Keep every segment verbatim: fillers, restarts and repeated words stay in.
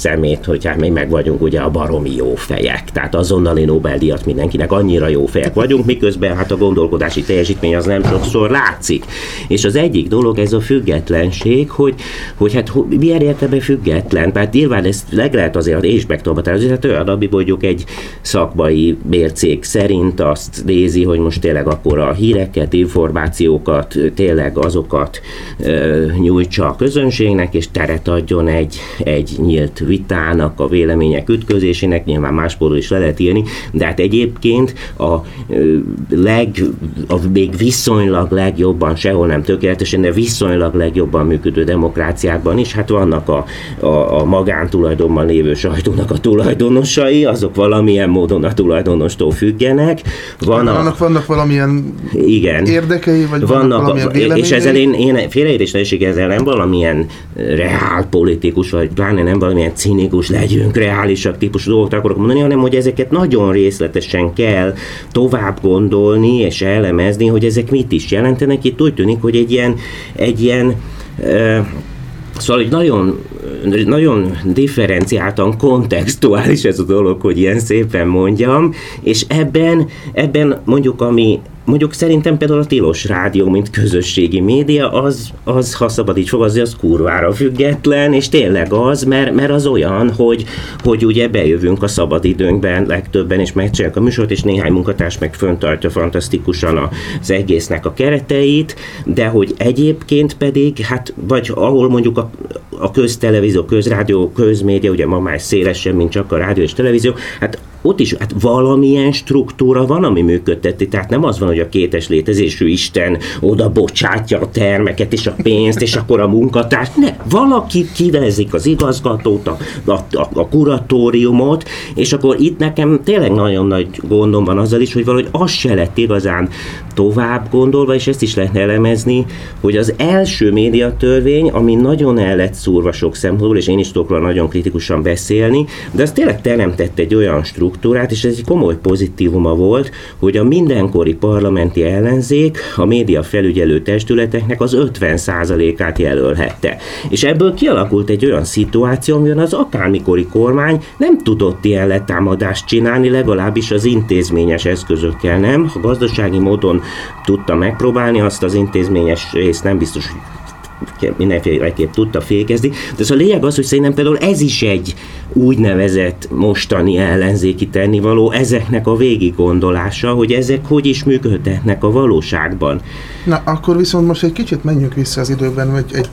szemét, hogy hát mi meg vagyunk ugye a baromi jó fejek. Tehát azonnali Nobel-díjat mindenkinek, annyira jó fejek vagyunk, miközben hát a gondolkodási teljesítmény az nem sokszor látszik. És az egyik dolog ez a függetlenség, hogy, hogy hát milyen értelemben független, tehát nyilván ezt leg lehet azért és megtolmatározni, tehát olyan, ami mondjuk egy szakmai mércék szerint azt nézi, hogy most tényleg akkor a híreket, információkat, tényleg azokat ö, nyújtsa a közönségnek, és teret adjon egy, egy nyílt vitának, a vélemények ütközésének, nyilván másból is le lehet írni, de hát egyébként a ö, leg, a még viszonylag legjobban, sehol nem tökéletesen, de viszonylag legjobban működő demokráciákban is, hát vannak a, a, a magántulajdonban lévő sajtónak a tulajdonosai, azok valamilyen módon a tulajdonostól függenek. Van a, vannak, vannak valamilyen igen, érdekei, vagy vannak, vannak valamilyen véleményei? És ezzel én, én félreértés ne esik, ezzel nem valamilyen reálpolitikus, vagy pláne nem valamilyen cinikus, legyünk reálisak típusú dolgot akarok mondani, hanem hogy ezeket nagyon részletesen kell tovább gondolni és elemezni, hogy ezek mit is jelentenek. Itt úgy tűnik, hogy egy ilyen, egy ilyen uh, szóval egy nagyon, nagyon differenciáltan kontextuális ez a dolog, hogy ilyen szépen mondjam, és ebben, ebben mondjuk ami Mondjuk szerintem például a tilos rádió, mint közösségi média, az, az ha szabad így fogazni, az kurvára független, és tényleg az, mert, mert az olyan, hogy, hogy ugye bejövünk a szabadidőnkben legtöbben, és megcsináljuk a műsort, és néhány munkatárs meg föntartja fantasztikusan az egésznek a kereteit, de hogy egyébként pedig, hát vagy ahol mondjuk a, a köztelevízió, közrádió, közmédia, ugye ma már szélesebb, mint csak a rádió és televízió, hát ott is hát valamilyen struktúra van, ami működteti, tehát nem az van, hogy a kétes létezésű Isten oda bocsátja a termeket és a pénzt, és akkor a munkatárs, ne, valaki kivezik az igazgatót, a, a, a kuratóriumot, és akkor itt nekem tényleg nagyon nagy gondom van azzal is, hogy valahogy az se lett igazán tovább gondolva, és ezt is lehetne elemezni, hogy az első médiatörvény, ami nagyon el lett szúrva sok szempontból, és én is tudok róla nagyon kritikusan beszélni, de az tényleg teremtett egy olyan struktúrát, és ez egy komoly pozitívuma volt, hogy a mindenkori parlamenti ellenzék a média felügyelő testületeknek az ötven százalékát jelölhette. És ebből kialakult egy olyan szituáció, amiben az akármikori kormány nem tudott ilyen letámadást csinálni, legalábbis az intézményes eszközökkel nem. Ha gazdasági módon tudta megpróbálni, azt az intézményes részt nem biztos, hogy mindenféleképp tudta fékezni. De szóval a lényeg az, hogy szerintem például ez is egy úgynevezett mostani ellenzéki tennivaló, ezeknek a végiggondolása, hogy ezek hogy is működhetnek a valóságban. Na, akkor viszont most egy kicsit menjünk vissza az időben, vagy egy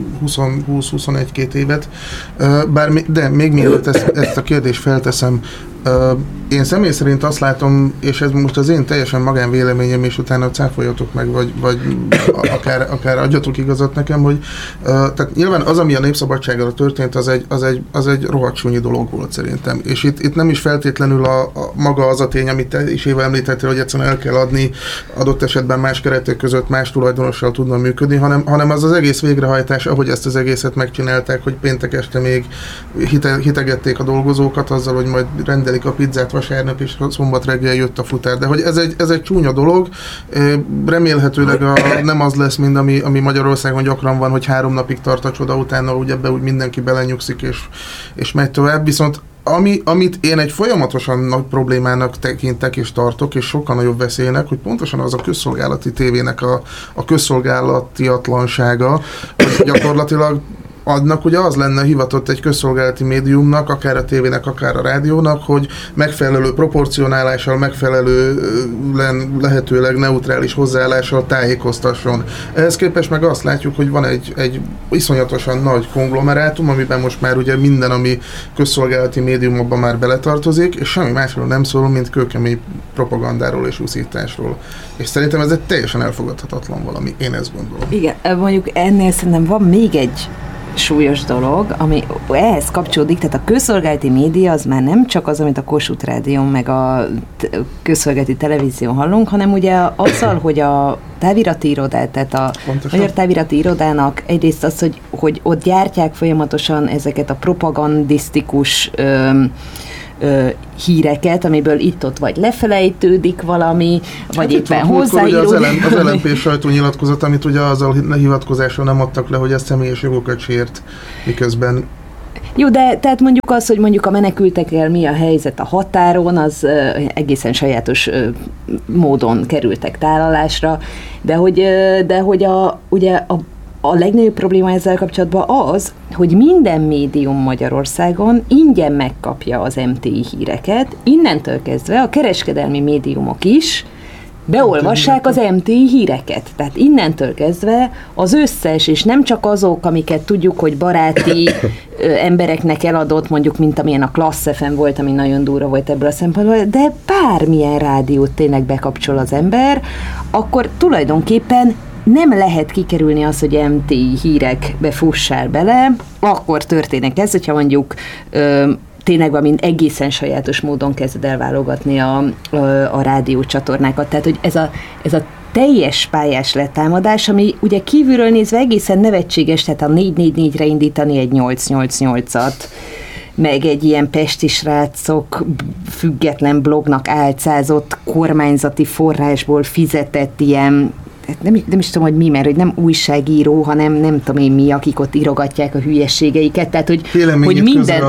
húsz-huszonegy-két évet, bár, de még mielőtt ezt, ezt a kérdést felteszem, én személy szerint azt látom, és ez most az én teljesen magánvéleményem, és utána cáfoljatok meg, vagy, vagy akár, akár adjatok igazat nekem, hogy tehát nyilván az, ami a Népszabadsággal történt, az egy, az egy, az egy rohadt súnyi dolog volt szerintem. És itt, itt nem is feltétlenül a, a maga az a tény, amit te is Éva említettél, hogy egyszerűen el kell adni, adott esetben más keretek között más tulajdonossal tudna működni, hanem, hanem az az egész végrehajtás, ahogy ezt az egészet megcsinálták, hogy péntek este még hite, hitegették a dolgozókat azzal, hogy majd rendelik a pizzát vasárnap, és szombat reggel jött a futár. De hogy ez egy, ez egy csúnya dolog, remélhetőleg a, nem az lesz, mint ami, ami Magyarországon gyakran van, hogy három napig tart a csoda, utána úgy ebbe úgy mindenki belenyugszik, és, és megy tovább. Viszont Ami, amit én egy folyamatosan nagy problémának tekintek és tartok, és sokkal nagyobb veszélynek, hogy pontosan az a közszolgálati tévének a, a közszolgálatiatlansága, hogy gyakorlatilag adnak, ugye az lenne hivatott egy közszolgálati médiumnak, akár a tévének, akár a rádiónak, hogy megfelelő proporcionálással, megfelelő lehetőleg neutrális hozzáállással tájékoztasson. Ehhez képest meg azt látjuk, hogy van egy, egy iszonyatosan nagy konglomerátum, amiben most már ugye minden, ami közszolgálati médiumokban már beletartozik, és semmi másról nem szól, mint kőkemény propagandáról és úszításról. És szerintem ez egy teljesen elfogadhatatlan valami, én ezt gondolom. Igen, mondjuk ennél szerintem van még egy súlyos dolog, ami ehhez kapcsolódik, tehát a közszolgálati média az már nem csak az, amit a Kossuth Rádión meg a közszolgálati televízión hallunk, hanem ugye azzal, hogy a távirati irodát, tehát a Pontosan. Magyar Távirati Irodának egyrészt az, hogy, hogy ott gyártják folyamatosan ezeket a propagandisztikus öm, Ö, híreket, amiből itt-ott vagy lefelejtődik valami, vagy hát éppen hozzáíródik. Az, az el en pé sajtónyilatkozat, amit ugye azzal hivatkozással nem adtak le, hogy ez személyes jogokat sért, miközben Jó, de tehát mondjuk az, hogy mondjuk a menekültekkel mi a helyzet a határon, az egészen sajátos módon kerültek tálalásra, de hogy, de hogy a, ugye a, a legnagyobb probléma ezzel kapcsolatban az, hogy minden médium Magyarországon ingyen megkapja az em té i híreket, innentől kezdve a kereskedelmi médiumok is beolvassák az em té i híreket. Tehát innentől kezdve az összes, és nem csak azok, amiket tudjuk, hogy baráti ö, embereknek eladott, mondjuk, mint amilyen a Klassz ef em volt, ami nagyon durva volt ebből a szempontból, de bármilyen rádiót tényleg bekapcsol az ember, akkor tulajdonképpen nem lehet kikerülni az, hogy em té i hírekbe fussál bele, akkor történik ez, hogyha mondjuk ö, tényleg valami egészen sajátos módon kezded el válogatni a, a, a rádiócsatornákat. Tehát, hogy ez a, ez a teljes pályás letámadás, ami ugye kívülről nézve egészen nevetséges, tehát a négy négy négyre indítani egy nyolc nyolc nyolcat, meg egy ilyen pesti srácok független blognak álcázott kormányzati forrásból fizetett ilyen, nem, nem is tudom, hogy mi, mert hogy nem újságíró, hanem nem tudom én mi, akik ott írogatják a hülyeségeiket, tehát hogy, hogy minden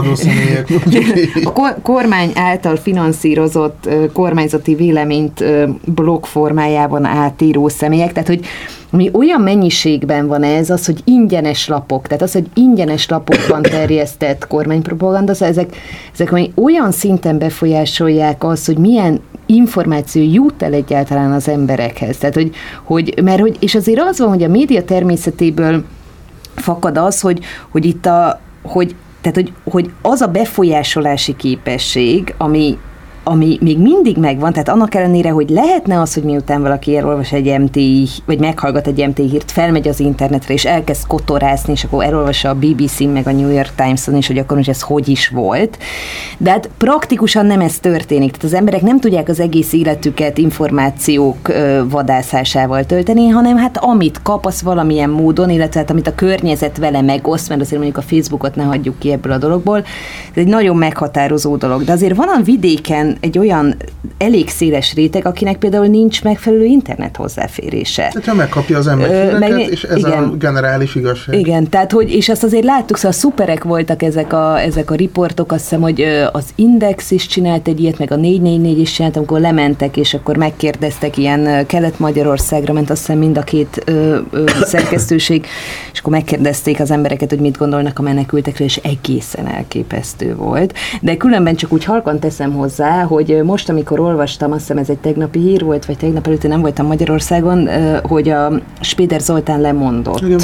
a kormány által finanszírozott kormányzati véleményt blog formájában átíró személyek, tehát hogy ami olyan mennyiségben van ez, az, hogy ingyenes lapok, tehát az, hogy ingyenes lapokban terjesztett kormánypropaganda, szóval ezek, ezek olyan szinten befolyásolják azt, hogy milyen információ jut el egyáltalán az emberekhez. Tehát, hogy, hogy, mert hogy, és azért az van, hogy a média természetéből fakad az, hogy, hogy itt a, hogy, tehát, hogy, hogy az a befolyásolási képesség, ami ami még mindig megvan, tehát annak ellenére, hogy lehetne az, hogy miután valaki elolvas egy em té i, vagy meghallgat egy em té i hírt, felmegy az internetre, és elkezd kotorászni, és akkor elolvassa a bé bé cén, meg a New York Times-on is, hogy akkor most ez hogy is volt. De hát praktikusan nem ez történik. Tehát az emberek nem tudják az egész életüket információk vadászásával tölteni, hanem hát amit kap, az valamilyen módon, illetve hát amit a környezet vele megoszt, mert azért mondjuk a Facebookot ne hagyjuk ki ebből a dologból. Ez egy nagyon meghatározó dolog. De azért van a vidéken egy olyan elég széles réteg, akinek például nincs megfelelő internet hozzáférése. Tehát megkapja az ember híreket, meg, és ez igen, a generális igazság. Igen, tehát hogy, és azt azért láttuk, szóval szuperek voltak ezek a, ezek a riportok, azt hiszem, hogy az Index is csinált egy ilyet, meg a négy négy négy is csinált, amikor lementek, és akkor megkérdeztek, ilyen Kelet-Magyarországra ment, azt hiszem mind a két ö, ö, szerkesztőség, és akkor megkérdezték az embereket, hogy mit gondolnak a menekültekről, és egészen elképesztő volt. De különben csak úgy halkan teszem hozzá, hogy most, amikor olvastam, azt hiszem ez egy tegnapi hír volt, vagy tegnap előtt, nem voltam Magyarországon, hogy a Spéder Zoltán lemondott. Igen.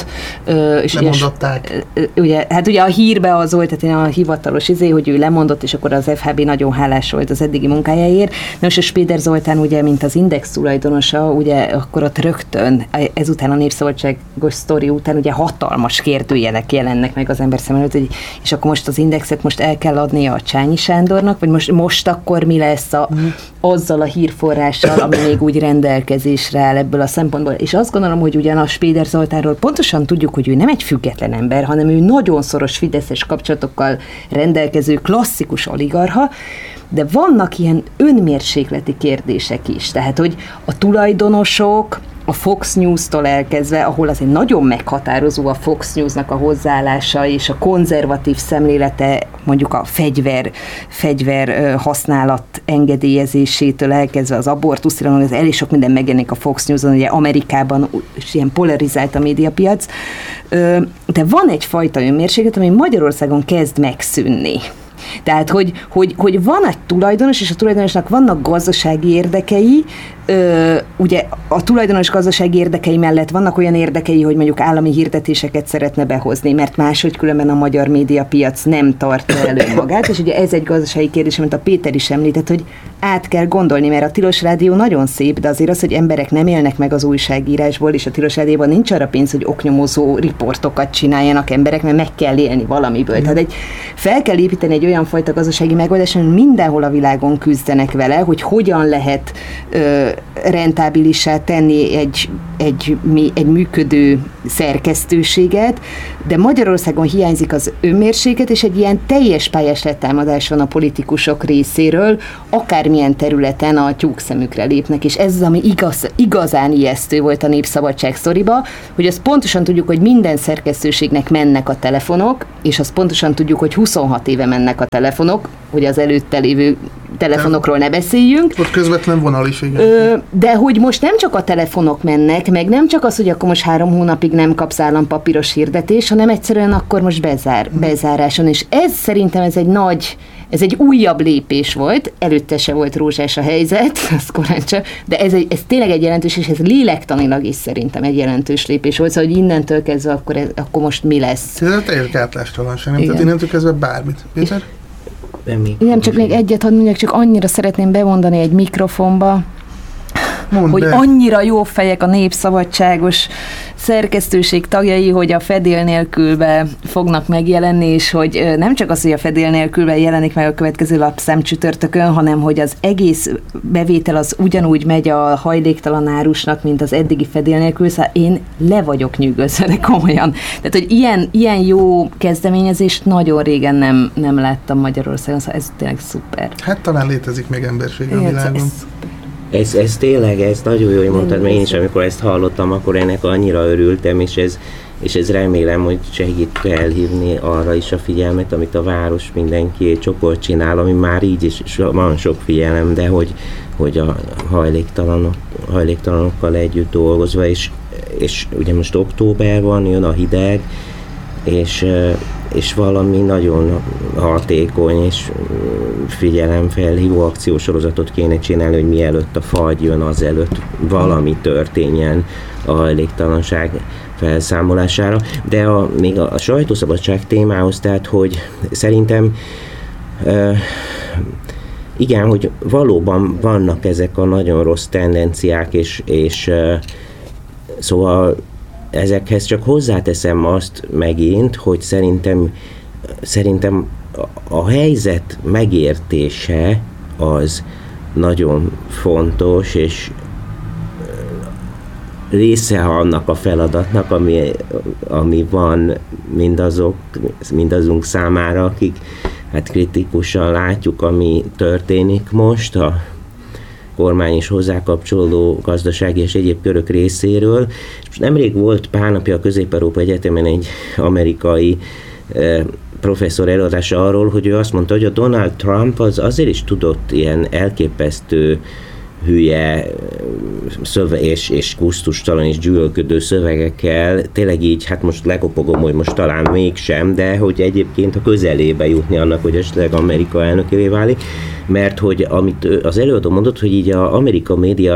És lemondották. Ugye, hát ugye a hírbe az volt, tehát a hivatalos izé, hogy ő lemondott, és akkor az ef há bé nagyon hálás volt az eddigi munkájáért. Na most a Spéder Zoltán ugye, mint az Index tulajdonosa, ugye akkor ott rögtön, ezután a Népszabadságos sztori után ugye hatalmas kérdőjelek jelennek meg az ember szem előtt, hogy, és akkor most az Indexet most el kell adnia a Csányi Sándornak, vagy most, most akkor mi lesz a, azzal a hírforrással, ami még úgy rendelkezésre áll ebből a szempontból. És azt gondolom, hogy ugyan a Spéder Zoltánról pontosan tudjuk, hogy ő nem egy független ember, hanem ő nagyon szoros fideszes kapcsolatokkal rendelkező klasszikus oligarcha, de vannak ilyen önmérsékleti kérdések is. Tehát, hogy a tulajdonosok a Fox News-tól elkezdve, ahol azért nagyon meghatározó a Fox News-nak a hozzáállása és a konzervatív szemlélete, mondjuk a fegyver, fegyver használat engedélyezésétől elkezdve az abortuszra, ez elég sok minden megjelenik a Fox News-on, ugye Amerikában is ilyen polarizált a médiapiac, de van egyfajta önmérséklet, ami Magyarországon kezd megszűnni. Tehát, hogy, hogy, hogy van egy tulajdonos, és a tulajdonosnak vannak gazdasági érdekei, ö, ugye a tulajdonos gazdasági érdekei mellett vannak olyan érdekei, hogy mondjuk állami hirdetéseket szeretne behozni, mert máshogy különben a magyar médiapiac nem tartja elő magát, és ugye ez egy gazdasági kérdés, amit a Péter is említett, hogy át kell gondolni, mert a Tilos Rádió nagyon szép, de azért az, hogy emberek nem élnek meg az újságírásból, és a Tilos Rádióban nincs arra pénz, hogy oknyomozó riportokat csináljanak emberek, mert meg kell élni valamiből. Mm. Tehát egy, fel kell építeni egy olyan fajta gazdasági megoldás, hogy mindenhol a világon küzdenek vele, hogy hogyan lehet ö, rentábilissá tenni egy, egy, egy működő szerkesztőséget, de Magyarországon hiányzik az önmérséklet, és egy ilyen teljes pályás letámadás van a politikusok részéről, akármilyen területen a tyúkszemükre lépnek, és ez az, ami igaz, igazán ijesztő volt a Népszabadság sztoriba, hogy azt pontosan tudjuk, hogy minden szerkesztőségnek mennek a telefonok, és azt pontosan tudjuk, hogy huszonhat éve mennek a telefonok, hogy az előtte lévő telefonokról ne beszéljünk. Ott közvetlen vonal is, igen. Ö, de hogy most nem csak a telefonok mennek, meg nem csak az, hogy akkor most három hónapig nem kapsz állampapíros hirdetés, hanem egyszerűen akkor most bezár, bezáráson. És ez szerintem ez egy nagy, ez egy újabb lépés volt, előtte se volt rózsás a helyzet, az korán sem, de ez, egy, ez tényleg egy jelentős, és ez lélektanilag is szerintem egy jelentős lépés volt, szóval hogy innentől kezdve akkor, ez, akkor most mi lesz. Ez a teljes gátlástalanság, nem? Tehát innentől kezdve bármit. Péter? Igen, csak még egyet hadd mondjak, csak annyira szeretném bemondani egy mikrofonba, Mondd hogy be. Annyira jó fejek a Népszabadságos szerkesztőség tagjai, hogy a fedél nélkülbe fognak megjelenni, és hogy nem csak az, hogy a fedél nélkülbe jelenik meg a következő lapszám csütörtökön, hanem hogy az egész bevétel az ugyanúgy megy a hajléktalan árusnak, mint az eddigi fedél nélkül, szóval én le vagyok nyűgözve, de komolyan. Tehát, hogy ilyen, ilyen jó kezdeményezést nagyon régen nem, nem láttam Magyarországon, szóval ez tényleg szuper. Hát talán létezik még emberség a világon. Ez, ez tényleg, ez nagyon jó, hogy mondtad, mert én is, amikor ezt hallottam, akkor ennek annyira örültem, és ez, és ez remélem, hogy segít elhívni arra is a figyelmet, amit a város mindenki egy csoport csinál, ami már így is van sok figyelem, de hogy, hogy a hajléktalanok, hajléktalanokkal együtt dolgozva, és, és ugye most október van, jön a hideg, és, és valami nagyon hatékony és figyelemfelhívó akciósorozatot kéne csinálni, hogy mielőtt a fagy jön, azelőtt valami történjen a hajléktalanság felszámolására. De a, még a, a sajtószabadság témához, tehát hogy szerintem uh, igen, hogy valóban vannak ezek a nagyon rossz tendenciák, és, és uh, szóval ezekhez csak hozzáteszem azt megint, hogy szerintem, szerintem a, a helyzet megértése az nagyon fontos, és része annak a feladatnak, ami, ami van mindazok, mindazunk számára, akik hát kritikusan látjuk, ami történik most a kormány és hozzá kapcsolódó gazdasági és egyéb körök részéről. És nemrég volt pár napja a Közép-Európa Egyetemen egy amerikai eh, professzor előadása arról, hogy ő azt mondta, hogy a Donald Trump az azért is tudott ilyen elképesztő hülye szöve és, és kusztustalan és gyűlölködő szövegekkel, tényleg így, hát most lekopogom, hogy most talán mégsem, de hogy egyébként a közelébe jutni annak, hogy esetleg Amerika elnökévé válik, mert hogy amit az előadó mondott, hogy így az Amerika média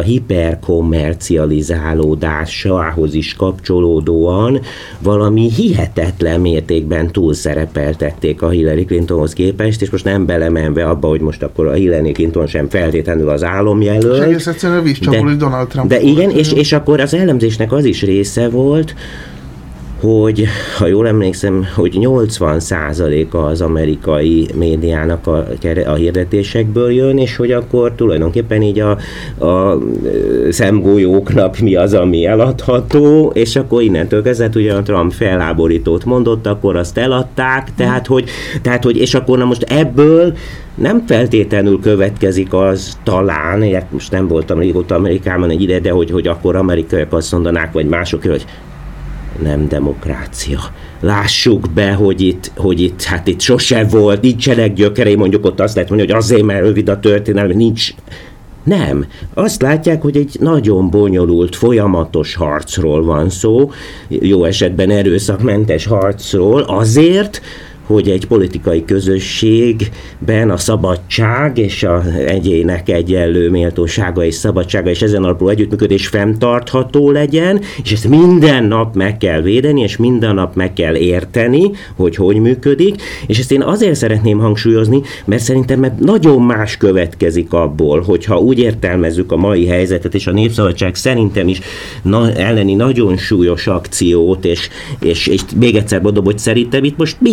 hiperkommercializálódásához is kapcsolódóan valami hihetetlen mértékben túlszerepeltették a Hillary Clintonhoz képest, és most nem belemenve abba, hogy most akkor a Hillary Clinton sem feltétlenül az álomjelölt. És egész egyszerűen a vízcsapul, hogy Donald Trump. De igen, és, és akkor az elemzésnek az is része volt, hogy, ha jól emlékszem, hogy nyolcvan százaléka az amerikai médiának a, a hirdetésekből jön, és hogy akkor tulajdonképpen így a, a szemgolyóknak mi az, ami eladható, és akkor innentől kezdve, ugye a Trump felháborítót mondott, akkor azt eladták, tehát hogy, tehát, hogy és akkor na most ebből nem feltétlenül következik az talán, hát most nem voltam régóta Amerikában egy ide, de hogy, hogy akkor amerikaiak azt mondanák, vagy mások, hogy nem demokrácia. Lássuk be, hogy itt, hogy itt, hát itt sose volt, nincsenek gyökerei, mondjuk ott azt lehet mondani, hogy azért, mert rövid a történelem, nincs. Nem. Azt látják, hogy egy nagyon bonyolult, folyamatos harcról van szó, jó esetben erőszakmentes harcról, azért, hogy egy politikai közösségben a szabadság és az egyének egyenlő méltósága és szabadsága és ezen alapuló együttműködés fenntartható legyen, és ezt minden nap meg kell védeni, és minden nap meg kell érteni, hogy hogy működik, és ezt én azért szeretném hangsúlyozni, mert szerintem mert nagyon más következik abból, hogyha úgy értelmezzük a mai helyzetet, és a Népszabadság szerintem is na, elleni nagyon súlyos akciót, és, és, és még egyszer mondom, hogy szerintem itt most mindenki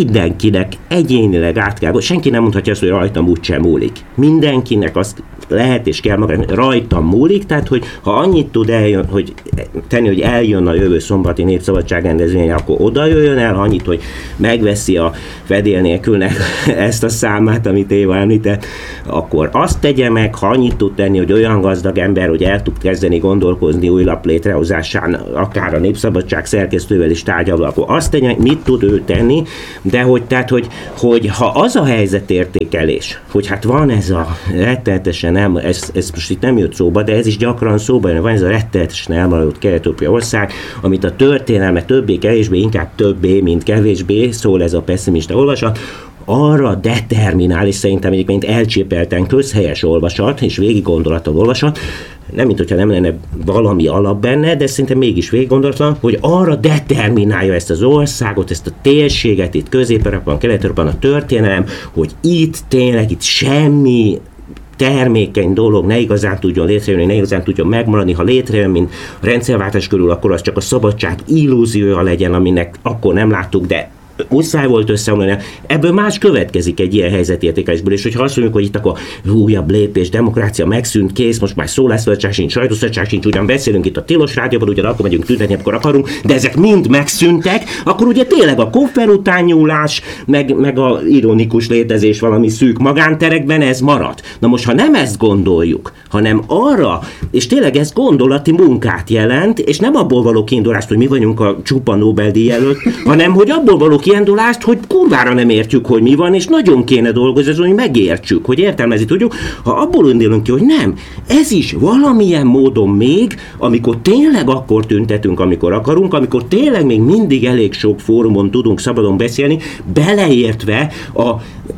mindenkinek egyénileg át kell, senki nem mondhatja azt, hogy rajtam úgysem múlik. Mindenkinek azt lehet és kell maga, rajtam múlik, tehát hogy ha annyit tud eljön, hogy tenni, hogy eljön a jövő szombati népszabadság rendezvényre, akkor oda jöjjön el, ha annyit, hogy megveszi a fedél nélkülnek ezt a számát, amit Éva említett, akkor azt tegye meg, ha annyit tud tenni, hogy olyan gazdag ember, hogy el tud kezdeni gondolkozni új lap létrehozásán, akár a népszabadság szerkesztővel is tárgyalva, akkor azt tegye meg, mit tud ő tenni, de hogy, tehát, hogy, hogy ha az a helyzetértékelés, hogy hát van ez a rettenetesen nem, ez, ez most itt nem jött szóba, de ez is gyakran szóba jön, van ez a rettenetesen elmaradott kelet-európai ország, amit a történelme többé-kevésbé, inkább többé, mint kevésbé, szól ez a pessimista olvasat, arra determinál, és szerintem egyébként elcsépelten közhelyes olvasat, és végig gondolatlan olvasat, nem mint hogyha nem lenne valami alap benne, de szerintem mégis végig gondolatlan, hogy arra determinálja ezt az országot, ezt a térséget, itt Közép-Európában, Kelet-Európában a történelem, hogy itt tényleg itt semmi termékeny dolog ne igazán tudjon létrejönni, ne igazán tudjon megmaradni, ha létrejön, mint a rendszerváltás körül, akkor az csak a szabadság illúziója legyen, aminek akkor nem láttuk, de muszáj volt összeomlani. Ebből más következik egy ilyen helyzetértékelésből, és hogyha azt mondjuk, hogy itt akkor újabb lépés, demokrácia megszűnt, kész, most már szólásszabadság sincs, sajtószabadság sincs, ugyan beszélünk itt a tilos rádióban, ugyan akkor megyünk tüntetni, akkor akarunk, de ezek mind megszűntek, akkor ugye tényleg a koffer utánnyúlás, meg, meg a ironikus létezés valami szűk magánterekben ez marad. Na most, ha nem ezt gondoljuk, hanem arra, és tényleg ez gondolati munkát jelent, és nem abból való kiindulást, hogy mi vagyunk a csupa Nobel-díj előtt, hanem hogy abból való kiindulást, hogy kurvára nem értjük, hogy mi van, és nagyon kéne dolgozni, hogy megértsük, hogy értelmezni tudjuk. Ha abból indulunk ki, hogy nem, ez is valamilyen módon még, amikor tényleg akkor tüntetünk, amikor akarunk, amikor tényleg még mindig elég sok fórumon tudunk szabadon beszélni, beleértve a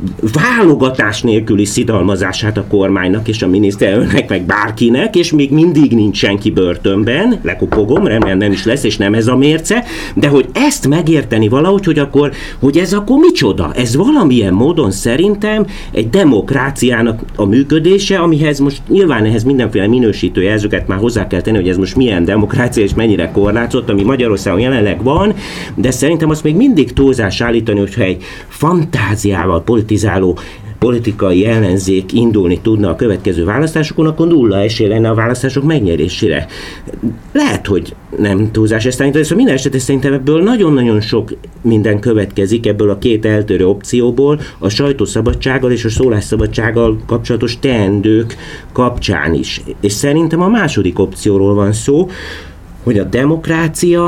válogatás nélküli szidalmazását a kormánynak és a miniszterelnöknek, meg bárkinek, és még mindig nincs senki börtönben, lekopogom, remélem nem is lesz, és nem ez a mérce, de hogy ezt megérteni valahogy, hogy akkor, hogy ez akkor micsoda? Ez valamilyen módon szerintem egy demokráciának a működése, amihez most nyilván ehhez mindenféle minősítő jelzőket már hozzá kell tenni, hogy ez most milyen demokrácia és mennyire korlátozott, ami Magyarországon jelenleg van, de szerintem azt még mindig túlzás állítani, hogyha egy fantáziával politizáló politikai ellenzék indulni tudna a következő választásokon, akkor nulla esély lenne a választások megnyerésére. Lehet, hogy nem túlzás ezt állítani, szóval minden esetre szerintem ebből nagyon-nagyon sok minden következik, ebből a két eltérő opcióból, a sajtószabadsággal és a szólásszabadsággal kapcsolatos teendők kapcsán is. És szerintem a második opcióról van szó, hogy a demokrácia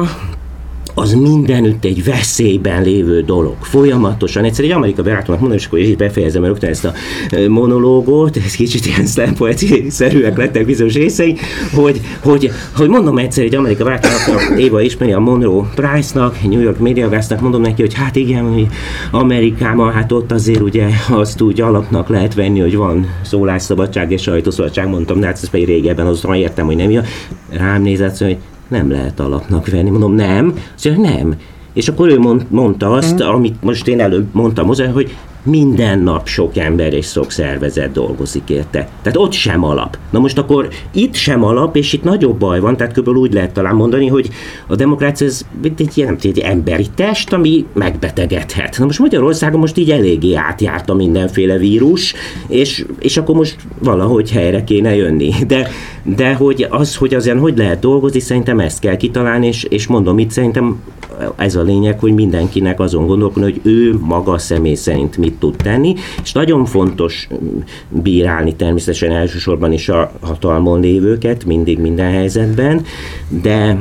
az mindenütt egy veszélyben lévő dolog. Folyamatosan. Egyszer egy amerikai barátomnak mondom, és akkor így befejezem rögtön ezt a monológot, ez kicsit ilyen slam-poetry-szerűek lettek bizonyos részei, hogy, hogy, hogy mondom egyszer egy amerikai barátomnak, Éva ismeri a Monroe Price-nak, New York Media Gaznak, mondom neki, hogy hát igen, hogy Amerikában, hát ott azért ugye azt úgy alapnak lehet venni, hogy van szólásszabadság és sajtószabadság, mondtam, de hát ez pedig régebben azon értem, hogy nem ilyen. Rám nézett, hogy nem lehet alapnak venni. Mondom, nem. Azt mondja, nem. És akkor ő mond, mondta azt, mm. amit most én előbb mondtam hozzá, hogy minden nap sok ember és sok szervezet dolgozik érte. Tehát ott sem alap. Na most akkor itt sem alap, és itt nagyobb baj van, tehát kb. Úgy lehet talán mondani, hogy a demokrácia ez egy, ilyen, egy emberi test, ami megbetegedhet. Na most Magyarországon most így eléggé átjárta mindenféle vírus, és, és akkor most valahogy helyre kéne jönni. De, de hogy az, hogy azért hogy lehet dolgozni, szerintem ezt kell kitalálni, és, és mondom, itt szerintem ez a lényeg, hogy mindenkinek azon gondolkodni, hogy ő maga személy szerint mit tud tenni, és nagyon fontos bírálni természetesen elsősorban is a hatalmon lévőket, mindig minden helyzetben, de,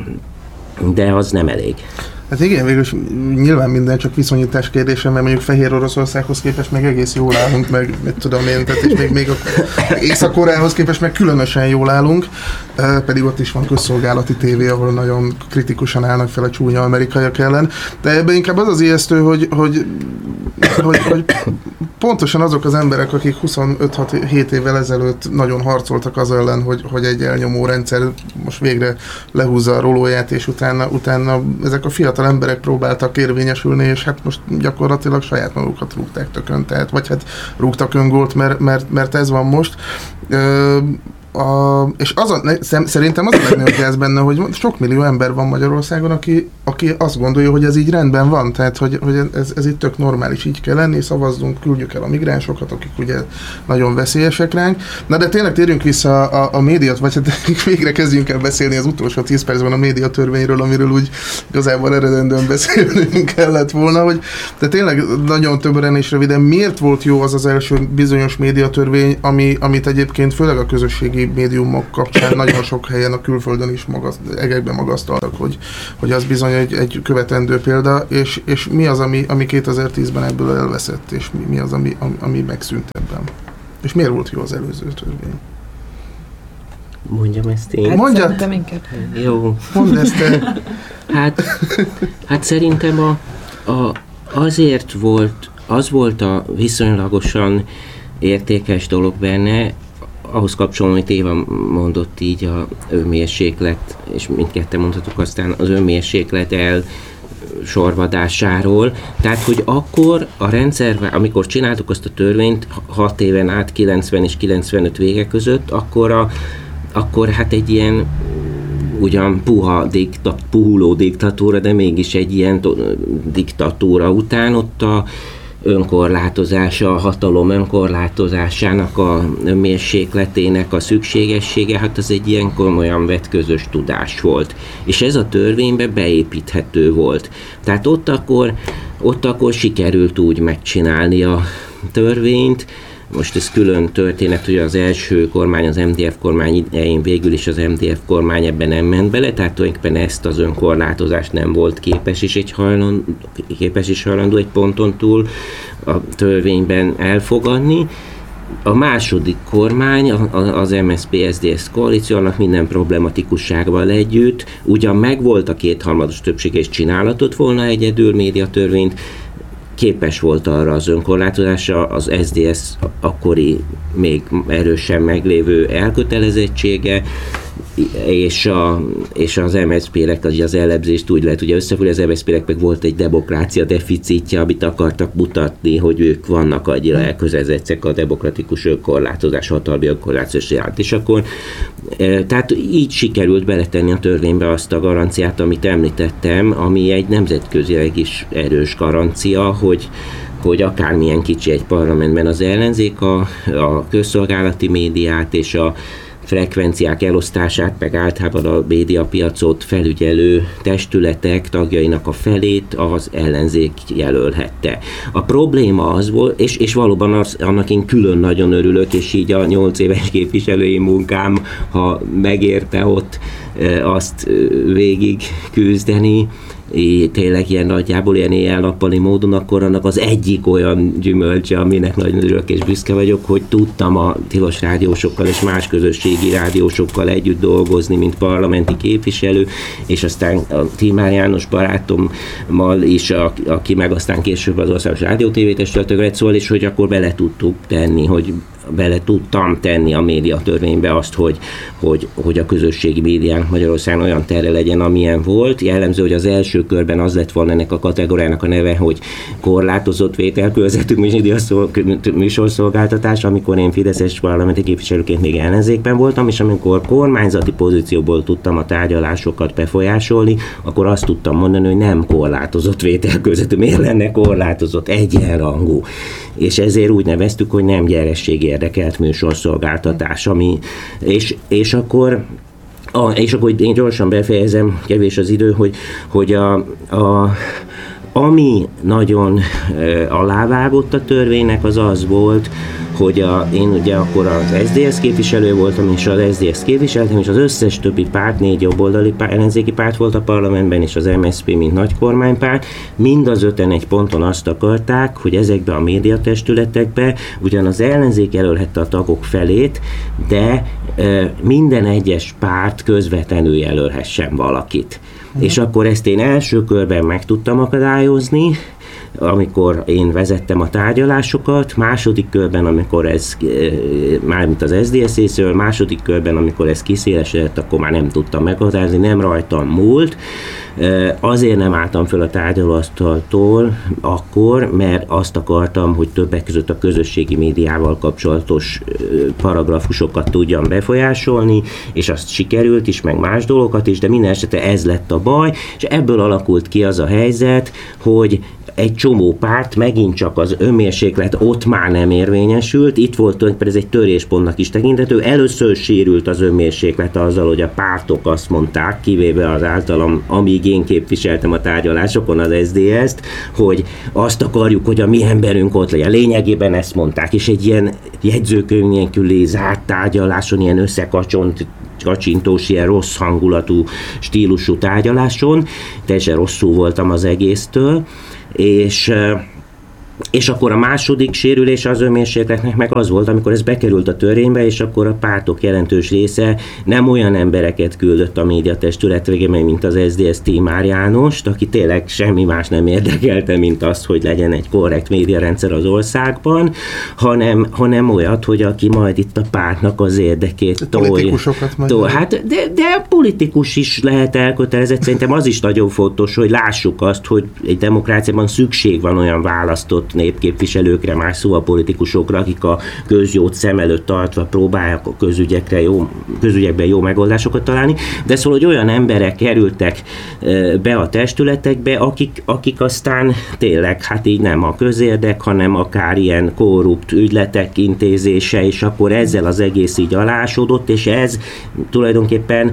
de az nem elég. Hát igen, végülis nyilván minden csak viszonyítás kérdése, mert mondjuk Fehér Oroszországhoz képest meg egész jól állunk, meg mit tudom én, tehát és még, még Észak-Koreához képest meg különösen jól állunk, pedig ott is van közszolgálati tévé, ahol nagyon kritikusan állnak fel a csúnya amerikaiak ellen, de ebben inkább az az ijesztő, hogy, hogy, hogy, hogy pontosan azok az emberek, akik huszonöt-hét évvel ezelőtt nagyon harcoltak az ellen, hogy, hogy egy elnyomó rendszer most végre lehúzza a rolóját, és utána, utána ezek a fiatal emberek próbáltak érvényesülni, és hát most gyakorlatilag saját magukat rúgták tökön, tehát, vagy hát rúgtak öngolt, mert, mert, mert ez van most. Ö, A, és az a, szerintem az a legnagyobb gáz benne, hogy sok millió ember van Magyarországon, aki, aki azt gondolja, hogy ez így rendben van, tehát hogy, hogy ez, ez itt tök normális, így kell lenni, szavazzunk, küldjük el a migránsokat, akik ugye nagyon veszélyesek ránk. Na de tényleg térjünk vissza a, a médiat, vagy hát végre kezdjünk el beszélni az utolsó tíz percben a médiatörvényről, amiről úgy igazából eredendően beszélnünk kellett volna, hogy de tényleg nagyon többen és röviden, miért volt jó az az első bizonyos médiatörvény, ami, amit egyébként főleg a közösségi médiumok kapcsán nagyon sok helyen a külföldön is magaszt, egekben magasztaltak, hogy, hogy az bizony egy, egy követendő példa, és, és mi az, ami, ami kétezer-tízben ebből elveszett, és mi, mi az, ami, ami, ami megszűnt ebben. És miért volt jó az előző törvény? Mondjam ezt én. Hát Mondjad! Jó. Mondd ezt te. Hát, hát szerintem a, a, azért volt, az volt a viszonylagosan értékes dolog benne, ahhoz kapcsolom, amit Éva mondott így a önmérséklet, és mindketten mondhatok aztán az önmérséklet el sorvadásáról. Tehát, hogy akkor a rendszer, amikor csináltuk azt a törvényt hat éven át, kilencven és kilencvenöt vége között, akkor, a, akkor hát egy ilyen ugyan puha dikta, puhuló diktatúra, de mégis egy ilyen diktatúra után ott a önkorlátozása, a hatalom önkorlátozásának a mérsékletének a szükségessége, hát az egy ilyen komolyan vett közös tudás volt. És ez a törvénybe beépíthető volt. Tehát ott akkor, ott akkor sikerült úgy megcsinálni a törvényt. Most ez külön történet, hogy az első kormány, az em dé ef kormány idején végül is az em dé ef kormány ebben nem ment bele, tehát tulajdonképpen ezt az önkorlátozást nem volt képes is, egy hajlandó, képes is hajlandó egy ponton túl a törvényben elfogadni. A második kormány, az em es zé pé es zé es koalíció, annak minden problematikussággal együtt, ugyan megvolt a kétharmados többség és csinálhatott volna egyedül médiatörvényt, képes volt arra az önkorlátozásra, az es zé dé es akkori még erősen meglévő elkötelezettsége, és, a, és az em es zé pé-nek az, az elemzést úgy lehet ugye összefoglalni, az em es zé pé-nek meg volt egy demokrácia deficitje, amit akartak mutatni, hogy ők vannak annyira elkötelezettek a demokratikus önkorlátozás, hatalmi önkorlátozás jelent. És akkor e, tehát így sikerült beletenni a törvénybe azt a garanciát, amit említettem, ami egy nemzetközileg is erős garancia, hogy hogy akármilyen kicsi egy parlamentben az ellenzék a, a közszolgálati médiát és a frekvenciák elosztását, meg általában a médiapiacot felügyelő testületek tagjainak a felét az ellenzék jelölhette. A probléma az volt, és, és valóban az, annak én külön nagyon örülök, és így a nyolc éves képviselői munkám, ha megérte ott azt végig küzdeni, tényleg ilyen nagyjából ilyen éjjel-nappali módon, akkor annak az egyik olyan gyümölcse, aminek nagyon örülök és büszke vagyok, hogy tudtam a tilos rádiósokkal és más közösségi rádiósokkal együtt dolgozni, mint parlamenti képviselő, és aztán a Tímár János barátommal is, aki meg aztán később az Országos Rádió té vé testületre lett, szóval, és hogy akkor bele tudtuk tenni, hogy bele tudtam tenni a médiatörvénybe azt, hogy, hogy, hogy a közösségi médiának Magyarországon olyan tere legyen, amilyen volt. Jellemző, hogy az első körben az lett volna ennek a kategóriának a neve, hogy korlátozott vételkörzetű műsorszolgáltatás, amikor én fideszes parlamenti képviselőként még ellenzékben voltam, és amikor kormányzati pozícióból tudtam a tárgyalásokat befolyásolni, akkor azt tudtam mondani, hogy nem korlátozott vételkörzetű, miért lenne korlátozott, egyenrangú. És ezért úgy neveztük, hogy nem gyerességi érdekelt műsorszolgáltatás, ami, és, és akkor a, és akkor én gyorsan befejezem, kevés az idő, hogy, hogy a, a, ami nagyon e, alávágott a törvénynek, az az volt, hogy a, én ugye akkor az es zé dé es képviselő voltam, és az es zé dé es képviseltem, és az összes többi párt, négy jobboldali párt, ellenzéki párt volt a parlamentben, és az em es zé pé, mint nagy kormánypárt, mind az öten egy ponton azt akarták, hogy ezekbe a médiatestületekbe ugyan az ellenzék jelölhette a tagok felét, de e, minden egyes párt közvetlenül jelölhessen valakit. Mm. És akkor ezt én első körben meg tudtam akadályozni, amikor én vezettem a tárgyalásokat, második körben, amikor ez, mármint az es zé dé es részéről, második körben, amikor ez kiszélesedett, akkor már nem tudtam meghatározni, nem rajtam múlt. Azért nem álltam föl a tárgyalóasztaltól akkor, mert azt akartam, hogy többek között a közösségi médiával kapcsolatos paragrafusokat tudjam befolyásolni, és azt sikerült is, meg más dolgokat is, de minden esetre ez lett a baj, és ebből alakult ki az a helyzet, hogy egy csomó párt megint csak az önmérséklet ott már nem érvényesült, itt volt tulajdonképpen ez egy töréspontnak is tekintető, először sérült az önmérséklet azzal, hogy a pártok azt mondták, kivéve az általam, amíg én képviseltem a tárgyalásokon az es zé dé es-t, hogy azt akarjuk, hogy a mi emberünk ott legyen. Lényegében ezt mondták, és egy ilyen jegyzőkönyv nélküli zárt tárgyaláson, ilyen összekacsont kacsintós, ilyen rossz hangulatú, stílusú tárgyaláson, teljesen rosszul voltam az egésztől, és, és akkor a második sérülés az önmérsékletnek meg az volt, amikor ez bekerült a törvénybe, és akkor a pártok jelentős része nem olyan embereket küldött a médiatestületre, mint az es zé dé es Tímár Jánost, aki tényleg semmi más nem érdekelte, mint az, hogy legyen egy korrekt médiarendszer az országban, hanem, hanem olyat, hogy aki majd itt a pártnak az érdekét tolja. Politikusokat tol, hát de, de politikus is lehet elkötelezett. Szerintem az is nagyon fontos, hogy lássuk azt, hogy egy demokráciában szükség van olyan választott népképviselőkre, más szóval politikusokra, akik a közjót szem előtt tartva próbálják a közügyekre jó, közügyekben jó megoldásokat találni, de szóval, hogy olyan emberek kerültek be a testületekbe, akik, akik aztán tényleg, hát így nem a közérdek, hanem akár ilyen korrupt ügyletek intézése, és akkor ezzel az egész így alásodott, és ez tulajdonképpen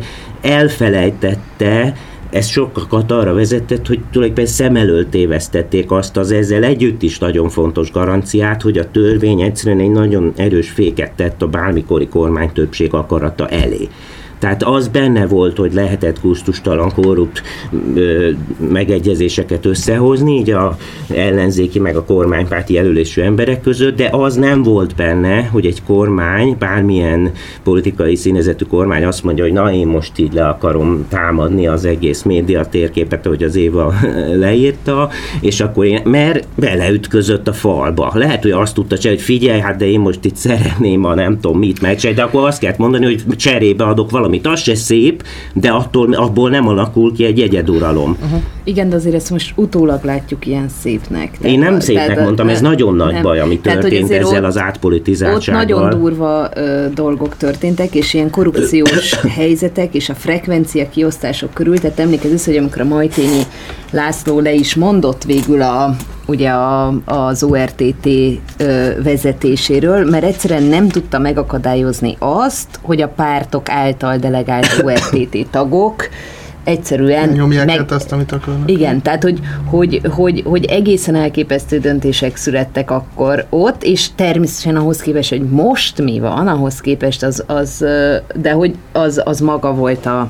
elfelejtette, ez sokakat arra vezetett, hogy tulajdonképpen szem elől tévesztették azt az ezzel együtt is nagyon fontos garanciát, hogy a törvény egyszerűen egy nagyon erős féket tett a bármikori kormány többség akarata elé. Tehát az benne volt, hogy lehetett gusztustalan, korrupt ö, megegyezéseket összehozni, így a ellenzéki meg a kormánypárti jelölésű emberek között, de az nem volt benne, hogy egy kormány, bármilyen politikai színezetű kormány azt mondja, hogy na én most így le akarom támadni az egész média térképet, ahogy az Éva leírta, és akkor én, mert beleütközött a falba. Lehet, hogy azt tudta csinálni, hogy figyelj, hát de én most itt szeretném a nem tudom mit megcsinálni, de akkor azt kellett mondani, hogy cserébe adok valami. Az se szép, de attól, abból nem alakul ki egy egyeduralom. Uh-huh. Igen, de azért ezt most utólag látjuk ilyen szépnek. Én nem szépnek tehát, mondtam, ez nagyon nagy nem. baj, ami történt tehát, ezzel ott, az átpolitizáltsággal. Ott nagyon durva ö, dolgok történtek, és ilyen korrupciós helyzetek, és a frekvencia kiosztások körül, tehát emlékezz, hogy amikor a Majtényi László le is mondott végül a ugye a, az o er té té ö, vezetéséről, mert egyszerűen nem tudta megakadályozni azt, hogy a pártok által delegált o er té té tagok egyszerűen nyomják meg... át azt, amit akarnak. Igen, tehát hogy, hogy, hogy, hogy egészen elképesztő döntések születtek akkor ott, és természetesen ahhoz képest, hogy most mi van, ahhoz képest az, az de hogy az, az maga volt a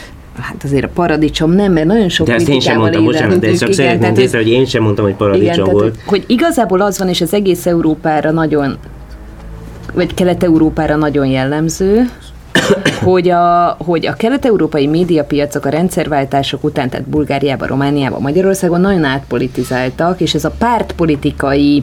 hát azért a paradicsom nem, mert nagyon sok kritikával én sem mondtam, bocsánat, de csak szeretném észre, hogy én sem mondtam, hogy paradicsom igen, volt. Tehát, hogy igazából az van, és az egész Európára nagyon, vagy Kelet-Európára nagyon jellemző, hogy a, hogy a kelet-európai médiapiacok a rendszerváltások után, tehát Bulgáriában, Romániában, Magyarországon nagyon átpolitizáltak, és ez a pártpolitikai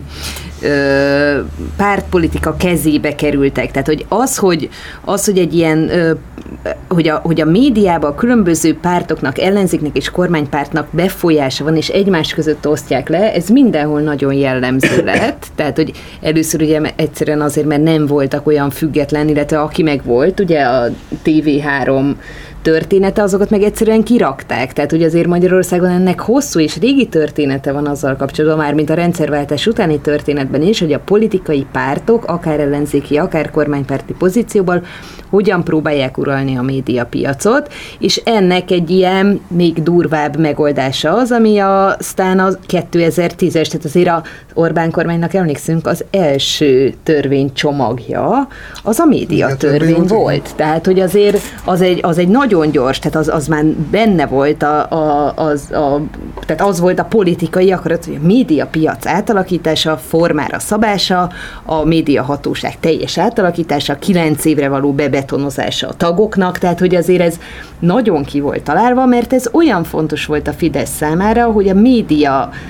ö, pártpolitika kezébe kerültek. Tehát, hogy az, hogy, az, hogy egy ilyen, ö, hogy, a, hogy a médiában a különböző pártoknak, ellenzéknek és kormánypártnak befolyása van, és egymás között osztják le, ez mindenhol nagyon jellemző lett. Tehát, hogy először ugye egyszerűen azért, mert nem voltak olyan független, illetve aki meg volt, ugye a té vé három története, azokat meg egyszerűen kirakták. Tehát, hogy azért Magyarországon ennek hosszú és régi története van azzal kapcsolatban, már mint a rendszerváltás utáni történetben is, hogy a politikai pártok, akár ellenzéki, akár kormánypárti pozícióban hogyan próbálják uralni a médiapiacot, és ennek egy ilyen még durvább megoldása az, ami aztán a kétezer-tízes, tehát azért az Orbán kormánynak emlékszünk, az első törvénycsomagja, az a médiatörvény volt. Tehát, hogy azért az egy, az egy nagyon gyors, tehát az, az már benne volt a, a, az, a, tehát az volt a politikai akarat, hogy a médiapiac átalakítása, formára szabása, a médiahatóság teljes átalakítása, kilenc évre való bebetonozása a tagoknak, tehát hogy azért ez nagyon ki volt találva, mert ez olyan fontos volt a Fidesz számára, hogy a média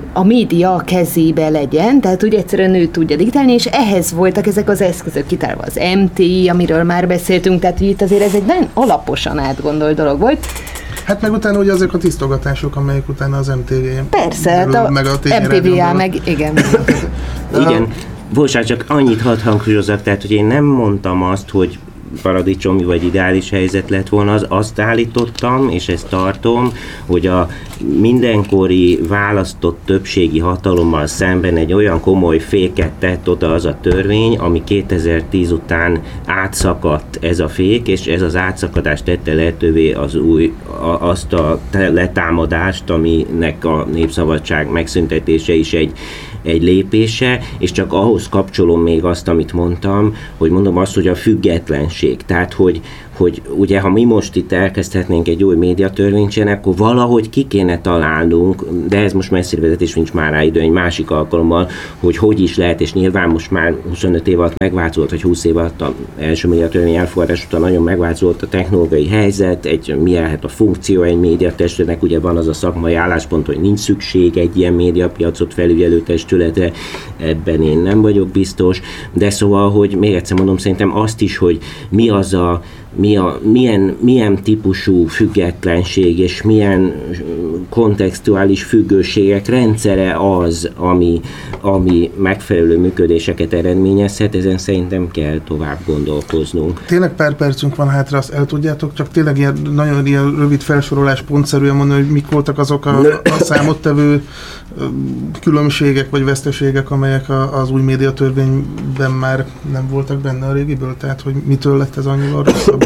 a média kezébe legyen, tehát úgy egyszerűen ő tudja diktálni, és ehhez voltak ezek az eszközök kitálva, az em té i, amiről már beszéltünk, tehát itt azért ez egy nagyon alaposan átgondolt dolog volt. Hát meg utána ugye azok a tisztogatások, amelyek utána az em té vé persze, hát a meg a em té vé á meg, igen. Igen, bocsánat, csak annyit hadd hangsúlyozzak, tehát, hogy én nem mondtam azt, hogy paradicsomi vagy ideális helyzet lett volna, az, azt állítottam, és ezt tartom, hogy a mindenkori választott többségi hatalommal szemben egy olyan komoly féket tett oda az a törvény, ami kétezer-tíz után átszakadt ez a fék, és ez az átszakadás tette lehetővé az új, a, azt a letámadást, aminek a népszabadság megszüntetése is egy egy lépése, és csak ahhoz kapcsolom még azt, amit mondtam, hogy mondom azt, hogy a függetlenség. Tehát, hogy, hogy ugye, ha mi most itt elkezdhetnénk egy új médiatörvényt csinálni, akkor valahogy ki kéne találnunk, de ez most messzire vezetés, nincs már rá idő, egy másik alkalommal, hogy hogy is lehet, és nyilván most már huszonöt év alatt megváltozott, vagy húsz év alatt az első médiatörvény elfogadás után nagyon megváltozott a technológiai helyzet, egy, milyen lehet a funkció egy médiatestületnek, ugye van az a szakmai álláspont, hogy nincs szükség egy ilyen médiapiacot felügyelő testületre, ebben én nem vagyok biztos, de szóval, hogy még egyszer mondom, szerintem azt is, hogy mi az a Mi a, milyen, milyen típusú függetlenség és milyen kontextuális függőségek rendszere az, ami, ami megfelelő működéseket eredményezhet, ezen szerintem kell tovább gondolkoznunk. Tényleg pár percünk van hátra, azt el tudjátok, csak tényleg ilyen, nagyon ilyen rövid felsorolás pontszerűen mondani, hogy mik voltak azok a, a számottevő különbségek vagy veszteségek, amelyek a, az új médiatörvényben már nem voltak benne a régiből, tehát hogy mitől lett ez annyival rosszabb?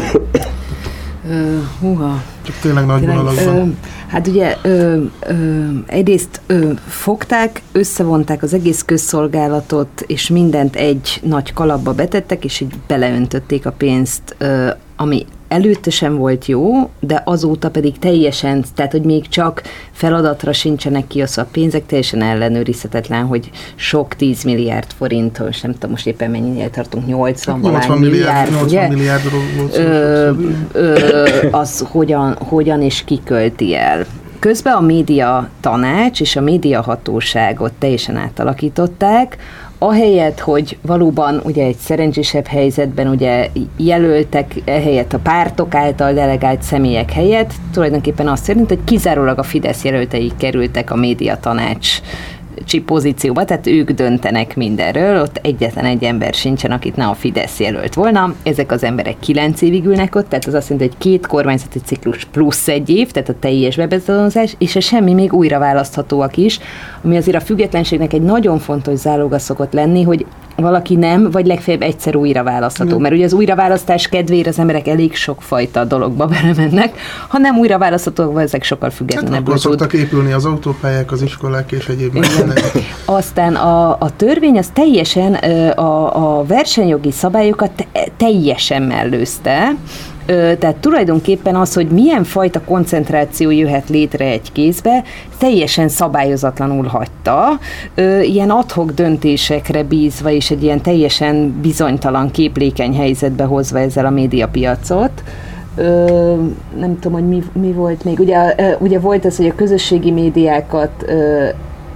Uh, húha. Csak tényleg nagy vonalakban. Uh, hát ugye uh, uh, egyrészt uh, fogták, összevonták az egész közszolgálatot, és mindent egy nagy kalapba betettek, és így beleöntötték a pénzt, uh, ami előtte sem volt jó, de azóta pedig teljesen, tehát hogy még csak feladatra sincsenek kiosztva a pénzek, teljesen ellenőrizhetetlen, hogy sok tíz milliárd forint, most nem tudom, most éppen mennyire tartunk, nyolcvan milliárd, milliárd, nyolcvan milliárdról volt ö, ö, az hogyan, hogyan és kikölti el. Közben a média tanács és a média hatóságot teljesen átalakították, ahelyett, hogy valóban ugye egy szerencsésebb helyzetben ugye jelöltek ehelyett a pártok által delegált személyek helyett, tulajdonképpen azt szerint, hogy kizárólag a Fidesz jelöltei kerültek a médiatanács pozícióba, tehát ők döntenek mindenről, ott egyetlen egy ember sincsen, akit ne a Fidesz jelölt volna. Ezek az emberek kilenc évig ülnek ott, tehát az azt jelenti, hogy két kormányzati ciklus plusz egy év, tehát a teljes bebizonyozás, és a semmi még újra választhatóak is, ami azért a függetlenségnek egy nagyon fontos záloga szokott lenni, hogy valaki nem, vagy legfeljebb egyszer újra választható. Mert ugye az újraválasztás kedvére az emberek elég sokfajta dologba belemennek. Ha nem újra választhatók, ezek sokkal függetlenebbek. Hát akkor szoktak épülni az autópályák, az iskolák és egyéb. Aztán a, a törvény az teljesen a, a versenyjogi szabályokat te, teljesen mellőzte. Tehát tulajdonképpen az, hogy milyen fajta koncentráció jöhet létre egy kézbe, teljesen szabályozatlanul hagyta, ilyen ad-hoc döntésekre bízva és egy ilyen teljesen bizonytalan, képlékeny helyzetbe hozva ezzel a médiapiacot. Ö, nem tudom, hogy mi, mi volt még. Ugye, ugye volt az, hogy a közösségi médiákat ö,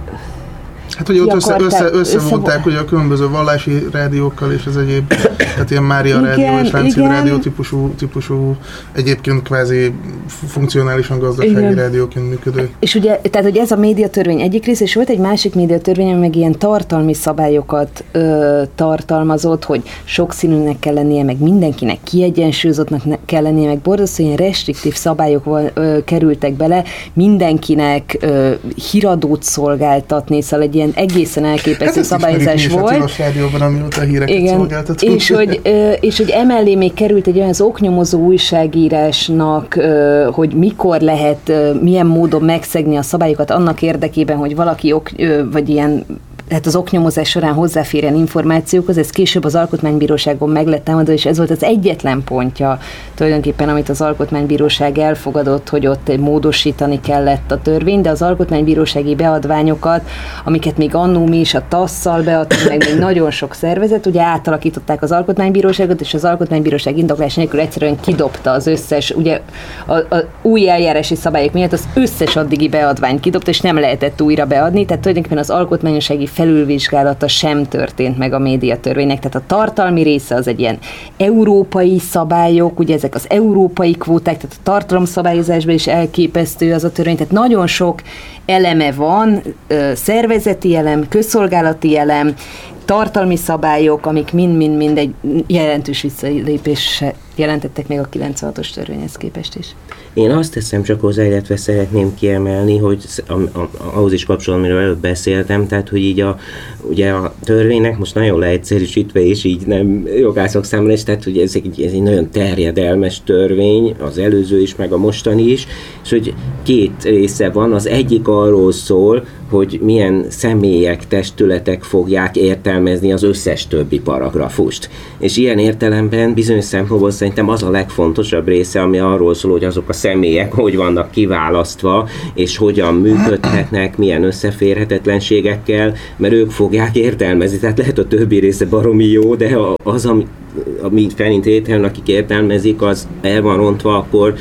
hát ugye ott össze, össze, összevonták ugye a különböző vallási rádiókkal és az egyéb, tehát ilyen Mária igen, rádió és Láncid rádió típusú, típusú, egyébként kvázi funkcionálisan gazdasági igen. rádióként működő. És ugye, tehát hogy ez a médiatörvény egyik rész, és volt egy másik médiatörvény, ami meg ilyen tartalmi szabályokat ö, tartalmazott, hogy sokszínűnek kell lennie, meg mindenkinek kiegyensúlyozottnak kell lennie, meg borzasztó ilyen restriktív szabályok ö, kerültek bele, mindenkinek ö, híradót szolgáltatni, szóval egy ilyen egészen elképesztő hát szabályozás volt. A rádióban, amióta a híreket igen, szolgáltatunk. És hogy, és hogy emellé még került egy olyan az oknyomozó újságírásnak, hogy mikor lehet, milyen módon megszegni a szabályokat annak érdekében, hogy valaki ok, vagy ilyen hát az oknyomozás során hozzáférjen információkhoz, ez később az Alkotmánybíróságon meg lett támadva, és ez volt az egyetlen pontja tulajdonképpen, amit az Alkotmánybíróság elfogadott, hogy ott módosítani kellett a törvény, de az alkotmánybírósági beadványokat, amiket még annó mi is a tasszal beadtunk, meg még nagyon sok szervezet, ugye átalakították az Alkotmánybíróságot, és az Alkotmánybíróság indoklás nélkül egyszerűen kidobta az összes, ugye a, a új eljárási szabályok miatt az összes addigi beadványt kidobta, és nem lehetett újra beadni, tehát tulajdonképpen az alkotmányossági felülvizsgálata sem történt meg a médiatörvénynek, tehát a tartalmi része az egy ilyen európai szabályok, ugye ezek az európai kvóták, tehát a tartalomszabályozásban is elképesztő az a törvény, tehát nagyon sok eleme van, szervezeti elem, közszolgálati elem, tartalmi szabályok, amik mind-mind-mind egy jelentős visszalépés jelentettek még a kilencvenhatos törvényhez képest is. Én azt teszem csak hozzá, illetve szeretném kiemelni, hogy a, a, ahhoz is kapcsolatban, amiről előbb beszéltem, tehát, hogy így a, ugye a törvénynek most nagyon leegyszerűsítve, és így nem jogászok számára is, tehát, hogy ez egy, ez egy nagyon terjedelmes törvény, az előző is, meg a mostani is, és hogy két része van, az egyik arról szól, hogy milyen személyek, testületek fogják értelmezni az összes többi paragrafust. És ilyen értelemben bizonyos szempontból szerintem az a legfontosabb része, ami arról szól, hogy azok a személyek hogy vannak kiválasztva, és hogyan működhetnek, milyen összeférhetetlenségekkel, mert ők fogják értelmezni. Tehát lehet a többi része baromi jó, de az, ami, ami felint értelme, akik értelmezik, az el van rontva, akkor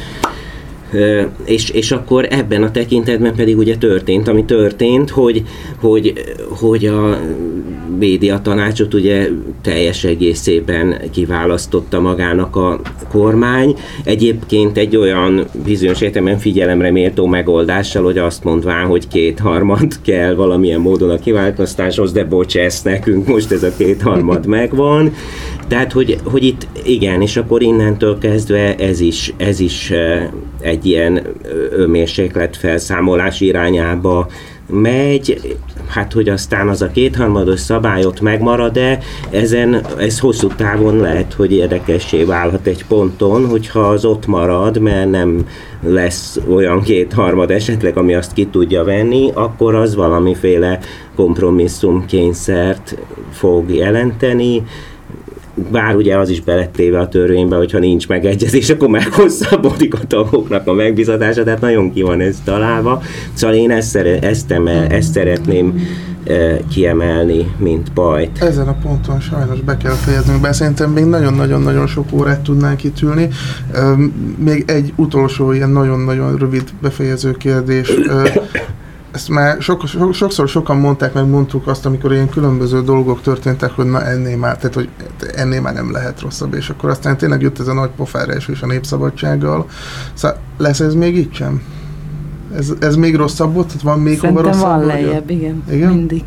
És, és akkor ebben a tekintetben pedig ugye történt, ami történt, hogy, hogy, hogy a médiatanácsot ugye teljes egészében kiválasztotta magának a kormány. Egyébként egy olyan bizonyos értelemben figyelemre méltó megoldással, hogy azt mondván, hogy kétharmad kell valamilyen módon a kiválasztáshoz, de bocs, ezt nekünk most ez a kétharmad megvan. Tehát, hogy, hogy itt igen, és akkor innentől kezdve ez is, ez is egy ilyen önmérséklet felszámolás irányába megy, hát hogy aztán az a kétharmados szabályot megmarad-e, ezen, ez hosszú távon lehet, hogy érdekessé válhat egy ponton, hogyha az ott marad, mert nem lesz olyan kétharmad esetleg, ami azt ki tudja venni, akkor az valamiféle kompromisszumkényszert fog jelenteni, bár ugye az is belettéve a törvénybe, hogyha nincs megegyezés, akkor meghosszabbodik a tagoknak a megbizatása, tehát nagyon ki van ez találva. Szóval én ezt, szere, ezt, emel, ezt szeretném e, kiemelni, mint bajt. Ezen a ponton sajnos be kell fejeznünk, bár szerintem még nagyon-nagyon-nagyon sok órát tudnánk itt ülni. E, még egy utolsó ilyen nagyon-nagyon rövid befejező kérdés. E, Ezt már sok, so, sokszor sokan mondták, meg mondtuk azt, amikor ilyen különböző dolgok történtek, hogy na ennél már, tehát hogy ennél már nem lehet rosszabb, és akkor aztán tényleg jött ez a nagy pofára esés a Népszabadsággal. Szóval lesz ez még így sem? Ez, ez még rosszabb volt? Tehát van még hova rosszabb? Szerintem van lejjebb, igen. igen. Mindig.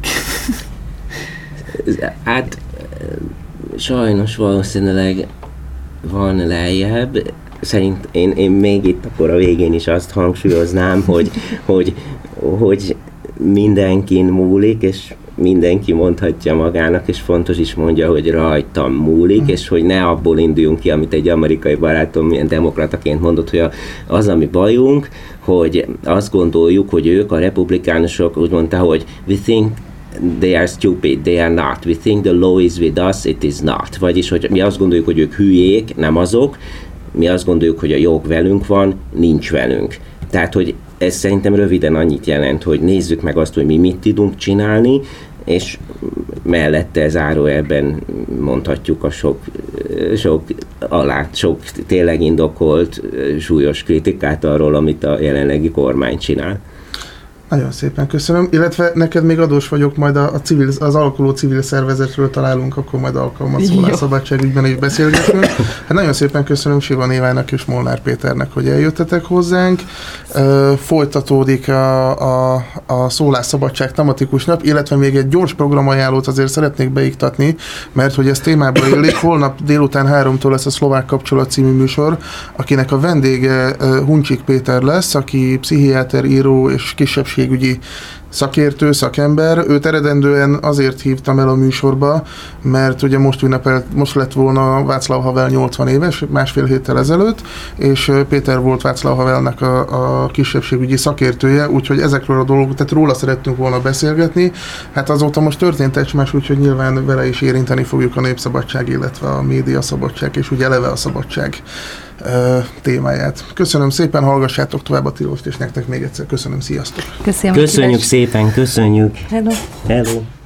Hát sajnos valószínűleg van lejjebb. Szerint én, én még itt akkor a végén is azt hangsúlyoznám, hogy, hogy, hogy mindenkin múlik, és mindenki mondhatja magának, és fontos is mondja, hogy rajtam múlik, és hogy ne abból induljunk ki, amit egy amerikai barátom milyen demokrataként mondott, hogy az, ami bajunk, hogy azt gondoljuk, hogy ők, a republikánusok úgy mondta, hogy we think they are stupid, they are not. We think the law is with us, it is not. Vagyis, hogy mi azt gondoljuk, hogy ők hülyék, nem azok, mi azt gondoljuk, hogy a jog velünk van, nincs velünk. Tehát, hogy ez szerintem röviden annyit jelent, hogy nézzük meg azt, hogy mi mit tudunk csinálni, és mellette zárójelben mondhatjuk a sok, sok alá, sok tényleg indokolt, súlyos kritikát arról, amit a jelenlegi kormány csinál. Nagyon szépen köszönöm, illetve neked még adós vagyok, majd a, a civil, az alakuló civil szervezetről találunk, akkor majd alkalmat szólásszabadságügyben is beszélgetünk. Hát nagyon szépen köszönöm Sivan Évának és Molnár Péternek, hogy eljöttetek hozzánk. Uh, folytatódik a, a, a szólásszabadság tematikus nap, illetve még egy gyors programajánlót azért szeretnék beiktatni, mert hogy ez témába illik. Holnap délután háromtól lesz a Szlovák Kapcsolat című műsor, akinek a vendége uh, Huncsik Péter lesz, aki pszichiáter, író és kisebbség ügyi szakértő, szakember. Őt eredendően azért hívtam el a műsorba, mert ugye most ünnepelt, most lett volna Václav Havel nyolcvan éves, másfél héttel ezelőtt, és Péter volt Václav Havelnek a, a kisebbségügyi szakértője, úgyhogy ezekről a dolgok, tehát róla szerettünk volna beszélgetni. Hát azóta most történt egymás, úgyhogy nyilván vele is érinteni fogjuk a népszabadság, illetve a médiaszabadság, és ugye eleve a szabadság témáját. Köszönöm szépen, hallgassátok tovább a Tilost, és nektek még egyszer köszönöm, sziasztok! Köszönjük, köszönjük szépen, köszönjük! Hello! Hello!